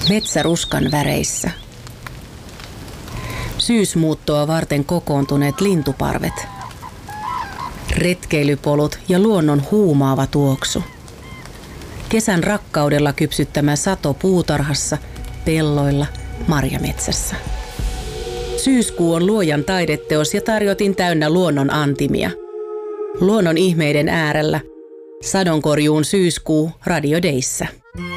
Metsäruskan väreissä. Syysmuuttoa varten kokoontuneet lintuparvet. Retkeilypolut ja luonnon huumaava tuoksu. Kesän rakkaudella kypsyttämä sato puutarhassa, pelloilla, marjametsässä. Syyskuu on luojan taideteos ja tarjotin täynnä luonnon antimia. Luonnon ihmeiden äärellä. Sadonkorjuun syyskuu Radio Dayssä.